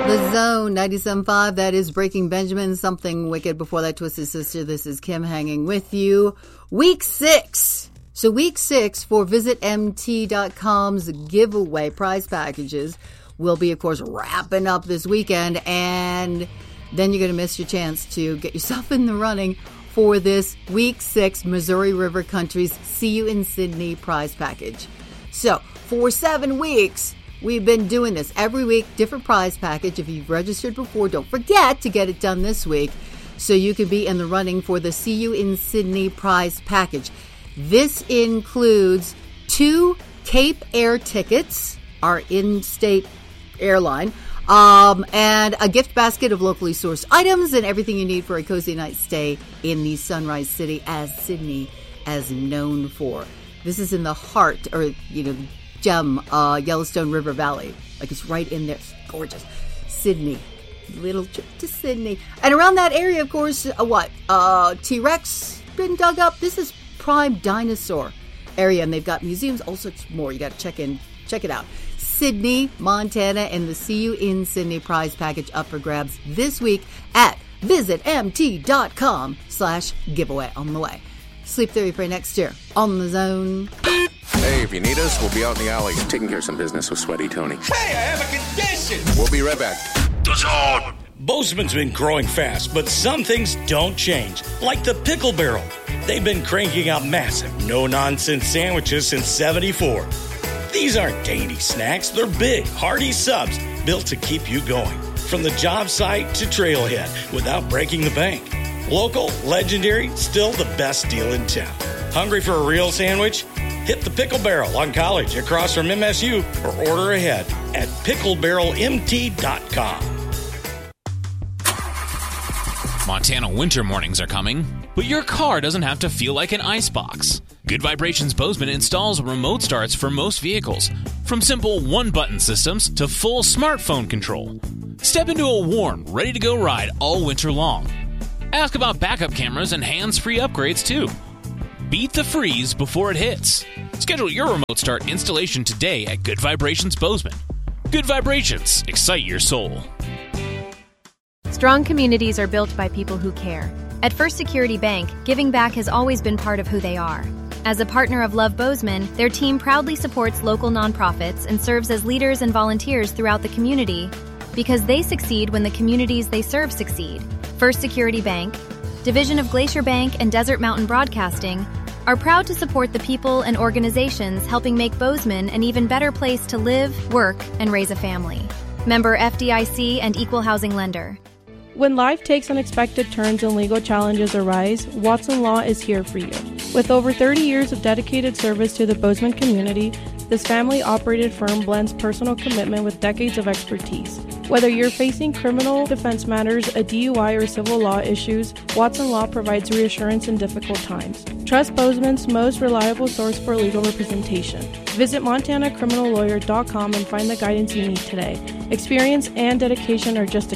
The Zone, 97.5, that is Breaking Benjamin, Something Wicked. Before that, Twisted Sister, this is Kim hanging with you. Week 6. So week 6 for VisitMT.com's giveaway prize packages will be, of course, wrapping up this weekend. And then you're going to miss your chance to get yourself in the running for this week 6 Missouri River Country's See You in Sydney prize package. So for 7 weeks, we've been doing this every week, different prize package. If you've registered before, don't forget to get it done this week so you can be in the running for the See You in Sydney prize package. This includes 2 Cape Air tickets, our in-state airline, and a gift basket of locally sourced items and everything you need for a cozy night stay in the Sunrise City, as Sydney is known for. This is in the heart, or, gem, Yellowstone River Valley. Like, it's right in there. It's gorgeous. Sydney. Little trip to Sydney. And around that area, of course, T-Rex been dug up. This is prime dinosaur area, and they've got museums, all sorts more. You got to check it out. Sydney, Montana, and the See You in Sydney prize package up for grabs this week at visitmt.com/giveaway on the way. Sleep Theory for next year on The Zone. Hey, if you need us, we'll be out in the alley taking care of some business with Sweaty Tony. Hey, I have a condition! We'll be right back. The Zone! Bozeman's been growing fast, but some things don't change, like the Pickle Barrel. They've been cranking out massive, no-nonsense sandwiches since '74. These aren't dainty snacks. They're big, hearty subs built to keep you going. From the job site to trailhead without breaking the bank. Local, legendary, still the best deal in town. Hungry for a real sandwich? Hit the Pickle Barrel on College across from MSU or order ahead at picklebarrelmt.com. Montana winter mornings are coming, but your car doesn't have to feel like an icebox. Good Vibrations Bozeman installs remote starts for most vehicles, from simple one-button systems to full smartphone control. Step into a warm, ready-to-go ride all winter long. Ask about backup cameras and hands-free upgrades, too. Beat the freeze before it hits. Schedule your remote start installation today at Good Vibrations Bozeman. Good Vibrations, excite your soul. Strong communities are built by people who care. At First Security Bank, giving back has always been part of who they are. As a partner of Love Bozeman, their team proudly supports local nonprofits and serves as leaders and volunteers throughout the community because they succeed when the communities they serve succeed. First Security Bank, Division of Glacier Bank and Desert Mountain Broadcasting, are proud to support the people and organizations helping make Bozeman an even better place to live, work, and raise a family. Member FDIC and Equal Housing Lender. When life takes unexpected turns and legal challenges arise, Watson Law is here for you. With over 30 years of dedicated service to the Bozeman community, this family-operated firm blends personal commitment with decades of expertise. Whether you're facing criminal defense matters, a DUI, or civil law issues, Watson Law provides reassurance in difficult times. Trust Bozeman's most reliable source for legal representation. Visit MontanaCriminalLawyer.com and find the guidance you need today. Experience and dedication are just a